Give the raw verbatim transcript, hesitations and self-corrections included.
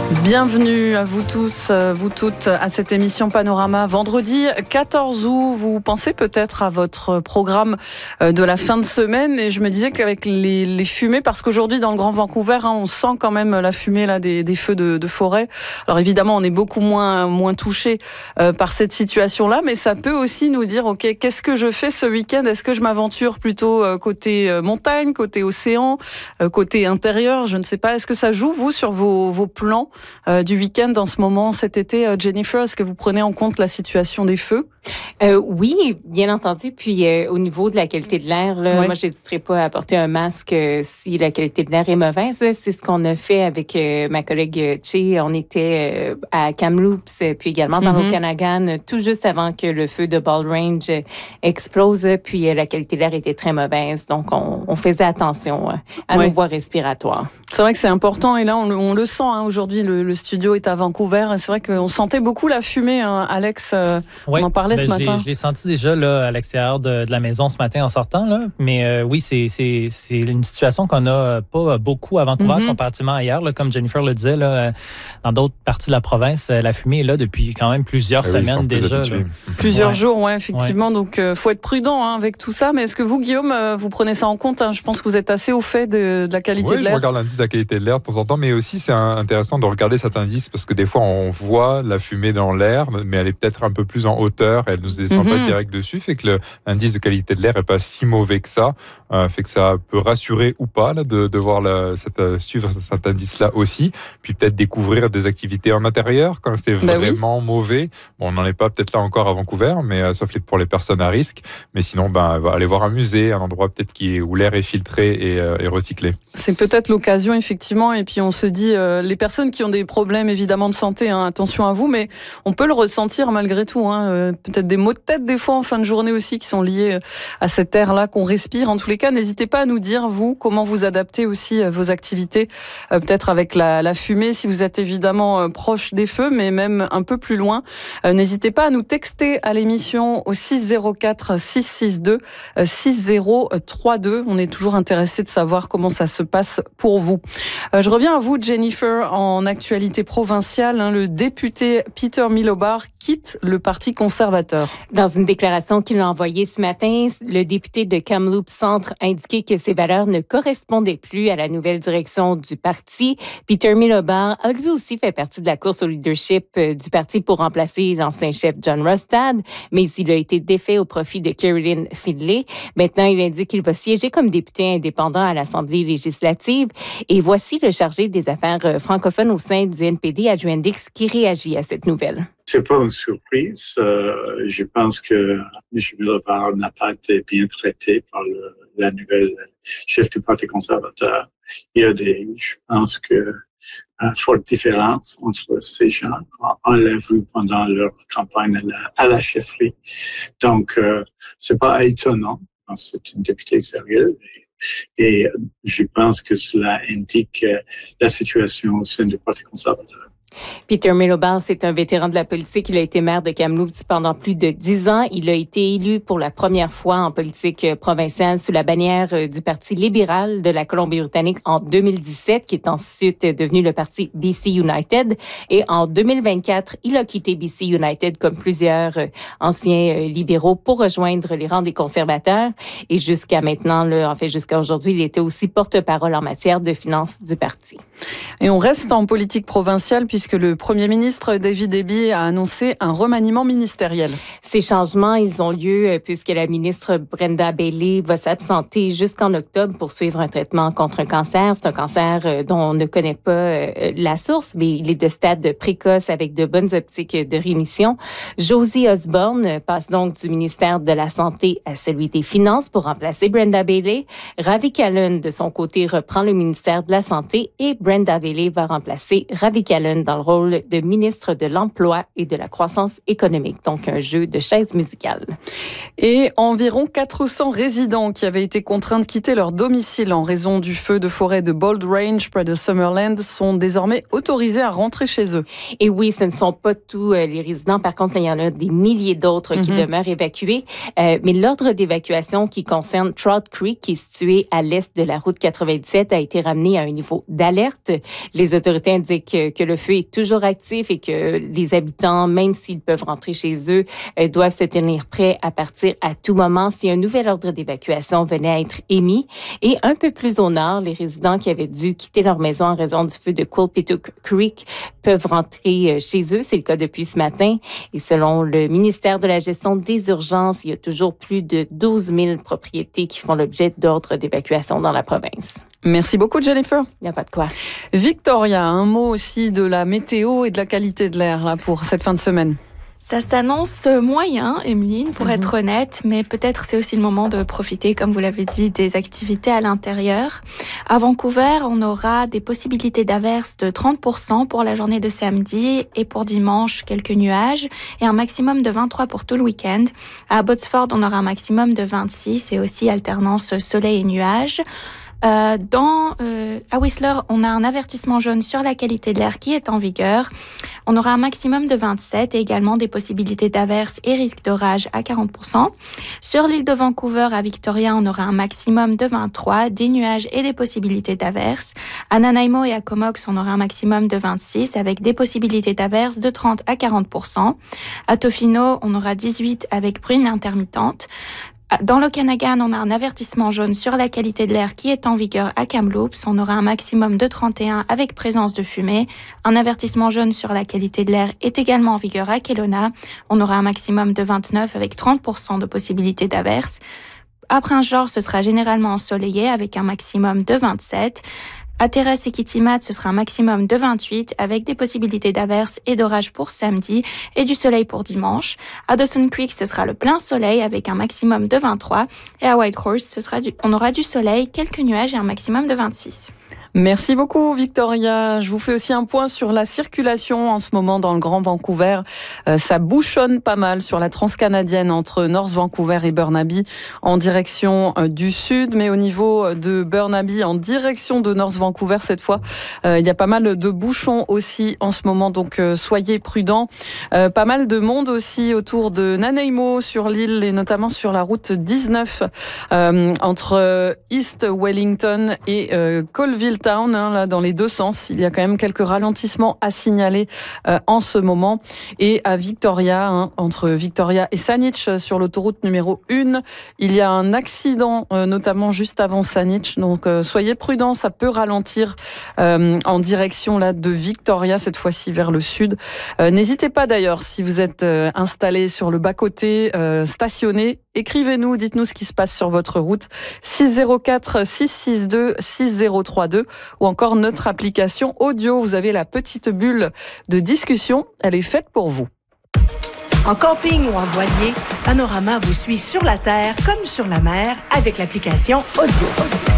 Bienvenue à vous tous, vous toutes, à cette émission Panorama. Vendredi quatorze août, vous pensez peut-être à votre programme de la fin de semaine. Et je me disais qu'avec les, les fumées, parce qu'aujourd'hui dans le Grand Vancouver, hein, on sent quand même la fumée là des, des feux de, de forêt. Alors évidemment, on est beaucoup moins, moins touché euh, par cette situation-là, mais ça peut aussi nous dire, ok, qu'est-ce que je fais ce week-end ? Est-ce que je m'aventure plutôt euh, côté euh, montagne, côté océan, euh, côté intérieur ? Je ne sais pas. Est-ce que ça joue, vous, sur vos, vos plans Euh, du week-end en ce moment, cet été? euh, Jennifer, est-ce que vous prenez en compte la situation des feux? Euh, oui, bien entendu. Puis euh, au niveau de la qualité de l'air, là, ouais. moi, j'hésiterai pas à porter un masque euh, si la qualité de l'air est mauvaise. C'est ce qu'on a fait avec euh, ma collègue Che. On était euh, à Kamloops, puis également dans mm-hmm. l'Okanagan, tout juste avant que le feu de Bald Range explose. Puis euh, la qualité de l'air était très mauvaise. Donc, on, on faisait attention euh, à ouais. nos voies respiratoires. C'est vrai que c'est important. Et là, on, on le sent. Hein, aujourd'hui, le, le studio est à Vancouver. C'est vrai qu'on sentait beaucoup la fumée, hein, Alex. Euh, ouais. On en parlait ben, ce matin. Je l'ai senti déjà là, à l'extérieur de, de la maison ce matin en sortant. Là. Mais euh, oui, c'est, c'est, c'est une situation qu'on n'a pas beaucoup à Vancouver mm-hmm. comparativement à ailleurs. Là, comme Jennifer le disait, là, dans d'autres parties de la province, la fumée est là depuis quand même plusieurs ah semaines oui, déjà. Là. Plusieurs ouais. jours, oui, effectivement. Ouais. Donc, il euh, faut être prudent hein, avec tout ça. Mais est-ce que vous, Guillaume, euh, vous prenez ça en compte hein? Je pense que vous êtes assez au fait de, de la qualité oui, de l'air. Oui, je regarde l'indice de la qualité de l'air de temps en temps. Mais aussi, c'est intéressant de regarder cet indice parce que des fois, on voit la fumée dans l'air, mais elle est peut-être un peu plus en hauteur. Elle ne se descend mm-hmm. pas direct dessus. Fait que l'indice de qualité de l'air n'est pas si mauvais que ça. Euh, fait que ça peut rassurer ou pas là, de, de voir la, cette, euh, suivre cet indice-là aussi. Puis peut-être découvrir des activités en intérieur quand c'est bah vraiment oui. mauvais. Bon, on n'en est pas peut-être là encore à Vancouver, mais euh, sauf les, pour les personnes à risque. Mais sinon, ben, aller voir un musée, un endroit peut-être qui est, où l'air est filtré et, euh, et recyclé. C'est peut-être l'occasion, effectivement. Et puis on se dit, euh, les personnes qui ont des problèmes évidemment de santé, hein, attention à vous, mais on peut le ressentir malgré tout. Hein, euh, peut-être des maux de tête des fois en fin de journée aussi qui sont liés à cet air-là qu'on respire. En tous les cas, n'hésitez pas à nous dire, vous, comment vous adaptez aussi vos activités, euh, peut-être avec la, la fumée, si vous êtes évidemment euh, proche des feux, mais même un peu plus loin. Euh, n'hésitez pas à nous texter à l'émission au six zéro quatre six six deux six zéro trois deux. On est toujours intéressé de savoir comment ça se passe pour vous. Euh, je reviens à vous, Jennifer, en actualité provinciale. Hein, le député Peter Milobar quitte le Parti conservateur. Dans une déclaration qu'il a envoyée ce matin, le député de Kamloops Centre a indiqué que ses valeurs ne correspondaient plus à la nouvelle direction du parti. Peter Milobar a lui aussi fait partie de la course au leadership du parti pour remplacer l'ancien chef John Rustad, mais il a été défait au profit de Carolyn Findlay. Maintenant, il indique qu'il va siéger comme député indépendant à l'Assemblée législative. Et voici le chargé des affaires francophones au sein du N P D, Adjoint Dix, qui réagit à cette nouvelle. C'est pas une surprise. Euh, je pense que M. Milobar n'a pas été bien traité par le, la nouvelle chef du Parti conservateur. Il y a des, je pense que, une forte différence entre ces gens. On l'a vu pendant leur campagne à la, à la chefferie. Donc, euh, c'est pas étonnant. C'est une députée sérieuse. Et, et je pense que cela indique la situation au sein du Parti conservateur. Peter Milobar, c'est un vétéran de la politique. Il a été maire de Kamloops pendant plus de dix ans. Il a été élu pour la première fois en politique provinciale sous la bannière du Parti libéral de la Colombie-Britannique en deux mille dix-sept, qui est ensuite devenu le Parti B C United. Et en deux mille vingt-quatre, il a quitté B C United comme plusieurs anciens libéraux pour rejoindre les rangs des conservateurs. Et jusqu'à maintenant, là, en fait, jusqu'à aujourd'hui, il était aussi porte-parole en matière de finances du parti. Et on reste en politique provinciale puisque le Premier ministre David Eby a annoncé un remaniement ministériel. Ces changements, ils ont lieu puisque la ministre Brenda Bailey va s'absenter jusqu'en octobre pour suivre un traitement contre un cancer. C'est un cancer dont on ne connaît pas la source, mais il est de stade précoce avec de bonnes optiques de rémission. Josie Osborne passe donc du ministère de la Santé à celui des Finances pour remplacer Brenda Bailey. Ravi Kahlon, de son côté, reprend le ministère de la Santé et Brenda Bailey va remplacer Ravi Kahlon dans le rôle de ministre de l'Emploi et de la Croissance économique. Donc, un jeu de chaises musicales. Et environ quatre cents résidents qui avaient été contraints de quitter leur domicile en raison du feu de forêt de Bald Range près de Summerland sont désormais autorisés à rentrer chez eux. Et oui, ce ne sont pas tous les résidents. Par contre, il y en a des milliers d'autres mm-hmm. qui demeurent évacués. Euh, mais l'ordre d'évacuation qui concerne Trout Creek, qui est situé à l'est de la route quatre-vingt-dix-sept, a été ramené à un niveau d'alerte. Les autorités indiquent que le feu feu est toujours actif et que les habitants, même s'ils peuvent rentrer chez eux, euh, doivent se tenir prêts à partir à tout moment si un nouvel ordre d'évacuation venait à être émis. Et un peu plus au nord, les résidents qui avaient dû quitter leur maison en raison du feu de Coulpetuk Creek peuvent rentrer chez eux. C'est le cas depuis ce matin. Et selon le ministère de la Gestion des urgences, il y a toujours plus de douze mille propriétés qui font l'objet d'ordres d'évacuation dans la province. Merci beaucoup, Jennifer. Il n'y a pas de quoi. Victoria, un mot aussi de la météo et de la qualité de l'air là, pour cette fin de semaine. Ça s'annonce moyen, Emeline, pour mm-hmm. être honnête, mais peut-être c'est aussi le moment de profiter, comme vous l'avez dit, des activités à l'intérieur. À Vancouver, on aura des possibilités d'averses de trente pour cent pour la journée de samedi et pour dimanche, quelques nuages et un maximum de vingt-trois pour tout le week-end. À Abbotsford, on aura un maximum de vingt-six et aussi alternance soleil et nuages. Euh, dans, euh, à Whistler, on a un avertissement jaune sur la qualité de l'air qui est en vigueur. On aura un maximum de vingt-sept et également des possibilités d'averses et risques d'orage à quarante pour cent. Sur l'île de Vancouver, à Victoria, on aura un maximum de vingt-trois, des nuages et des possibilités d'averses. À Nanaimo et à Comox, on aura un maximum de vingt-six avec des possibilités d'averses de trente à quarante pour cent. À Tofino, on aura dix-huit avec bruine intermittente. Dans l'Okanagan, on a un avertissement jaune sur la qualité de l'air qui est en vigueur à Kamloops. On aura un maximum de trente et un avec présence de fumée. Un avertissement jaune sur la qualité de l'air est également en vigueur à Kelowna. On aura un maximum de vingt-neuf avec trente pour cent de possibilité d'averse. À Prince-Georges, ce sera généralement ensoleillé avec un maximum de vingt-sept. À Terrace et Kitimat, ce sera un maximum de vingt-huit avec des possibilités d'averses et d'orage pour samedi et du soleil pour dimanche. À Dawson Creek, ce sera le plein soleil avec un maximum de vingt-trois. Et à Whitehorse, ce sera du, on aura du soleil, quelques nuages et un maximum de vingt-six. Merci beaucoup, Victoria. Je vous fais aussi un point sur la circulation en ce moment dans le Grand Vancouver. Euh, ça bouchonne pas mal sur la transcanadienne entre North Vancouver et Burnaby en direction euh, du sud, mais au niveau de Burnaby en direction de North Vancouver cette fois, euh, il y a pas mal de bouchons aussi en ce moment, donc euh, soyez prudents. Euh, pas mal de monde aussi autour de Nanaimo sur l'île et notamment sur la route dix-neuf euh, entre East Wellington et euh, Colville Town, hein, là, dans les deux sens. Il y a quand même quelques ralentissements à signaler euh, en ce moment. Et à Victoria, hein, entre Victoria et Saanich, sur l'autoroute numéro un, il y a un accident, euh, notamment juste avant Saanich. Donc, euh, soyez prudents, ça peut ralentir euh, en direction là de Victoria, cette fois-ci vers le sud. Euh, n'hésitez pas d'ailleurs, si vous êtes euh, installé sur le bas-côté, euh, stationné, écrivez-nous, dites-nous ce qui se passe sur votre route. six zéro quatre, six six deux, six zéro trois deux ou encore notre application audio. Vous avez la petite bulle de discussion. Elle est faite pour vous. En camping ou en voilier, Panorama vous suit sur la terre comme sur la mer avec l'application audio.